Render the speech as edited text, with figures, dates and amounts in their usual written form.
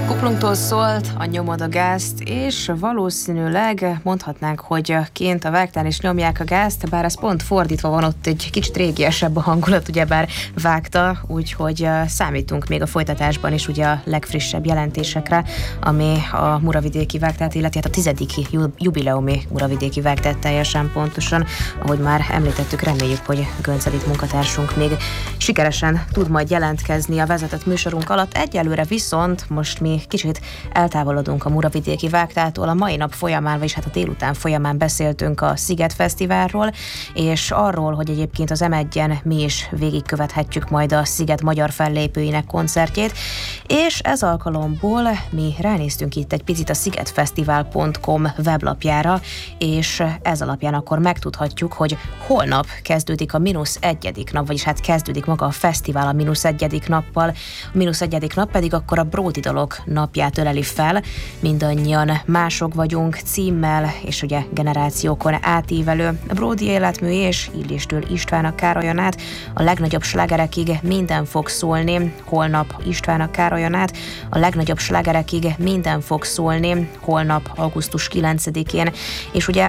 Kuplunktól szólt a Nyomod a gázt, és valószínűleg mondhatnánk, hogy kint a vágtán is nyomják a gázt, bár ez pont fordítva van, ott egy kicsit régiesebb a hangulat, ugyebár vágta, úgyhogy számítunk még a folytatásban is ugye a legfrissebb jelentésekre, ami a muravidéki vágtát illeti, hát a 10. jubileumi muravidéki vágtát teljesen pontosan, ahogy már említettük, reméljük, hogy Gönc Edit munkatársunk még sikeresen tud majd jelentkezni a vezetett műsorunk alatt. Egyelőre viszont most mi kicsit eltávolodunk a muravidéki vágtától. A mai nap folyamán, vagyis hát a délután folyamán beszéltünk a Sziget Fesztiválról, és arról, hogy egyébként az M1-en mi is végigkövethetjük majd a Sziget magyar fellépőinek koncertjét, és ez alkalomból mi ránéztünk itt egy picit a szigetfesztivál.com weblapjára, és ez alapján akkor megtudhatjuk, hogy holnap kezdődik a -1. nap, vagyis hát kezdődik maga a fesztivál a -1. nappal, a -1. nap pedig akkor a Bródi dalok napját öleli fel. Mindannyian mások vagyunk címmel, és ugye generációkon átívelő Bródi életmű és Illéstől István Károlyon át a legnagyobb slágerekig minden fog szólni, holnap István Károlyon át a legnagyobb slágerekig minden fog szólni, holnap augusztus 9-én, és ugye